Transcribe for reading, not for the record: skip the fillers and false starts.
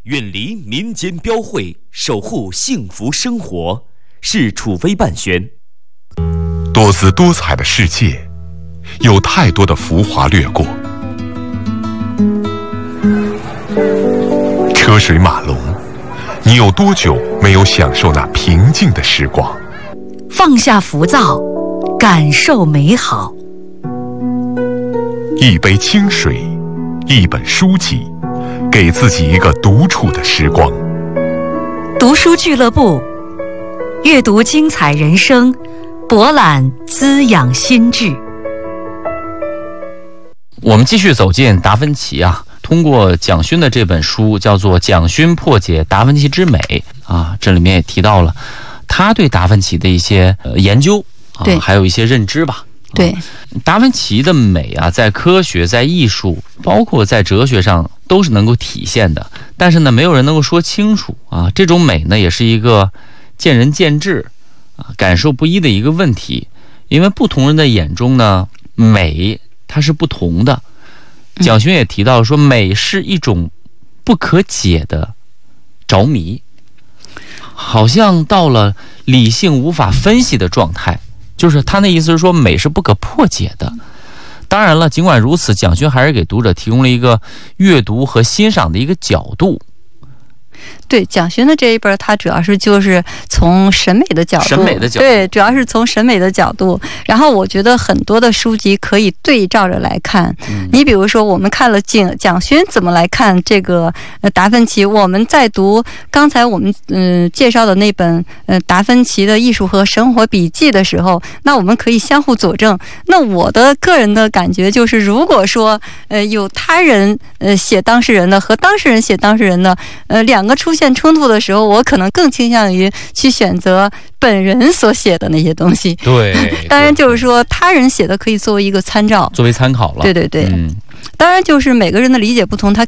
远离民间标会，守护幸福生活。是楚飞办宣。 多姿多彩的世界，有太多的浮华掠过。车水马龙，你有多久没有享受那平静的时光？ 放下浮躁，感受美好。 一杯清水，一本书籍，给自己一个独处的时光。 读书俱乐部，阅读精彩人生，博览滋养心智。 我们继续走进达芬奇啊，通过蒋勋的这本书叫做《蒋勋破解达芬奇之美》啊，这里面也提到了他对达芬奇的一些研究啊，还有一些认知吧。 对， 达芬奇的美啊，在科学、在艺术，包括在哲学上都是能够体现的。但是呢，没有人能够说清楚啊。这种美呢，也是一个见仁见智啊，感受不一的一个问题。因为不同人的眼中呢，美它是不同的。蒋勋也提到说，美是一种不可解的着迷，好像到了理性无法分析的状态。就是他那意思是说，美是不可破解的。当然了，尽管如此，蒋勋还是给读者提供了一个阅读和欣赏的一个角度。 对，蒋勋的这一本，它主要是就是从审美的角度，对，主要是从审美的角度。然后我觉得很多的书籍可以对照着来看。你比如说，我们看了蒋勋怎么来看这个达芬奇，我们在读刚才我们介绍的那本达芬奇的艺术和生活笔记的时候，那我们可以相互佐证。那我的个人的感觉就是，如果说有他人写当事人的和当事人写当事人的两个出现冲突的时候，我可能更倾向于去选择本人所写的那些东西。 对， 当然就是说他人写的可以作为一个参照， 作为参考了。 对对对，当然就是每个人的理解不同，他